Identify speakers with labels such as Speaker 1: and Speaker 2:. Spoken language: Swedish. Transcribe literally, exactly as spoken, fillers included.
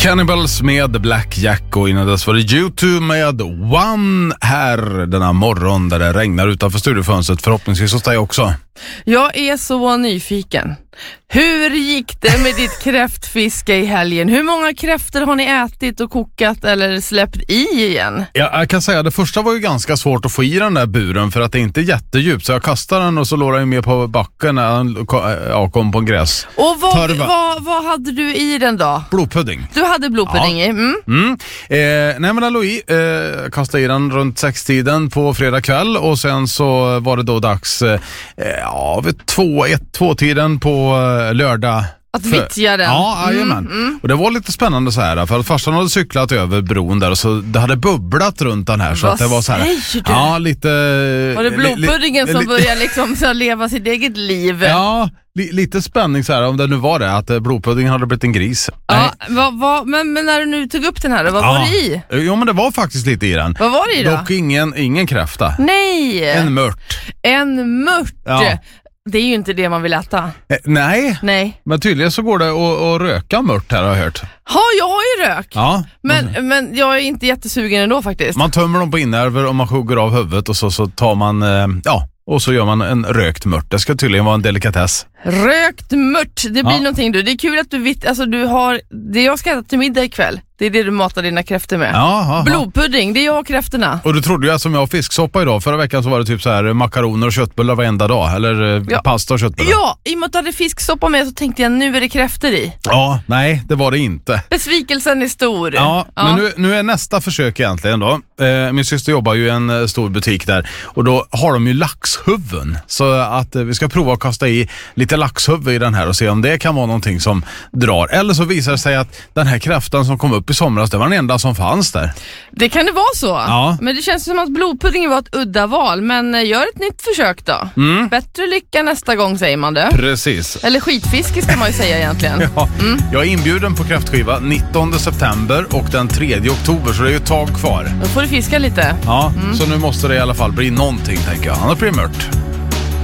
Speaker 1: Cannibals med Black Jack och innan dess var det U två med One här denna morgon där det regnar utanför studiofönstret, förhoppningsvis hos dig också.
Speaker 2: Jag är så nyfiken. Hur gick det med ditt kräftfiske i helgen? Hur många kräftor har ni ätit och kokat eller släppt i igen?
Speaker 1: Ja, jag kan säga att det första var ju ganska svårt att få i den där buren för att det är inte jättedjupt, så jag kastade den och så låg den med på backen när han ja, kom på en gräs.
Speaker 2: Och vad, vad, vad hade du i den då?
Speaker 1: Blodpudding.
Speaker 2: Du hade blodpudding
Speaker 1: ja.
Speaker 2: i? Mm.
Speaker 1: Mm. Eh, nej men den låg i, eh, kastade i den runt sextiden på fredag kväll och sen så var det då dags eh, ja, vid två, ett, två tiden på eh, lördag.
Speaker 2: Att vittja den.
Speaker 1: Ja, jajamän.
Speaker 2: Mm, mm.
Speaker 1: Och det var lite spännande så här, för att farsan hade cyklat över bron där och så det hade bubblat runt den här. Så
Speaker 2: Vad
Speaker 1: att det var så här.
Speaker 2: säger du?
Speaker 1: Ja, lite...
Speaker 2: Var det blodpuddingen li, li, som började liksom så leva sitt eget liv?
Speaker 1: Ja, li, lite spänning så här, om det nu var det, att blodpuddingen hade blivit en gris.
Speaker 2: Ja, vad, vad, men, men när du nu tog upp den här, vad
Speaker 1: ja.
Speaker 2: var det i?
Speaker 1: Jo, men det var faktiskt lite i den.
Speaker 2: Vad var det i då?
Speaker 1: Dock ingen, ingen kräfta.
Speaker 2: Nej!
Speaker 1: En mört.
Speaker 2: En mört! Ja. Det är ju inte det man vill äta.
Speaker 1: Eh, nej.
Speaker 2: Nej.
Speaker 1: Men tydligen så går det att, att röka mört här, har jag hört.
Speaker 2: Ja, jag har ju rök.
Speaker 1: Ja.
Speaker 2: Men, mm. men jag är inte jättesugen ändå faktiskt.
Speaker 1: Man tömmer dem på innerver och man hugger av huvudet och så, så tar man, eh, ja, och så gör man en rökt mört. Det ska tydligen vara en delikatess.
Speaker 2: Rökt mört, det blir
Speaker 1: ja.
Speaker 2: någonting du. Det är kul att du vet, alltså du har, det jag ska äta till middag ikväll. Det är det du matar dina kräftor med.
Speaker 1: Jaha.
Speaker 2: Blodpudding, det är jag och kräftorna.
Speaker 1: Och du trodde ju att som jag har fisksoppa idag. Förra veckan så var det typ så här makaroner och köttbullar varenda dag. Eller ja. pasta och köttbullar.
Speaker 2: Ja, i och med att du hade fisksoppa med så tänkte jag nu är det kräftor i.
Speaker 1: Ja, nej det var det inte.
Speaker 2: Besvikelsen är stor.
Speaker 1: Ja,
Speaker 2: ja.
Speaker 1: men nu, nu är nästa försök egentligen då. Eh, min syster jobbar ju i en eh, stor butik där. Och då har de ju laxhuvuden. Så att eh, vi ska prova att kasta i lite laxhuvud i den här och se om det kan vara någonting som drar. Eller så visar det sig att den här kräftan som kom upp i somras, det var den enda som fanns där.
Speaker 2: Det kan det vara så.
Speaker 1: Ja.
Speaker 2: Men det känns som att blodpuddingen var ett udda val. Men gör ett nytt försök då.
Speaker 1: Mm.
Speaker 2: Bättre lycka nästa gång, säger man det.
Speaker 1: Precis.
Speaker 2: Eller skitfiske ska man ju säga egentligen.
Speaker 1: Ja.
Speaker 2: Mm.
Speaker 1: Jag är inbjuden på kräftskiva nittonde september och den tredje oktober, så det är ju ett tag kvar.
Speaker 2: Då får du fiska lite.
Speaker 1: Ja,
Speaker 2: mm.
Speaker 1: så nu måste det i alla fall bli någonting, tänker jag. Annars blir det mört.